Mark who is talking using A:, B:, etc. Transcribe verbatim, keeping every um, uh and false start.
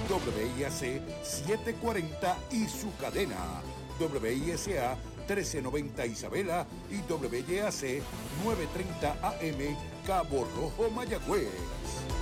A: W I A C setecientos cuarenta y su cadena W I S A trece noventa Isabela y W Y A C novecientos treinta A M Cabo Rojo, Mayagüez.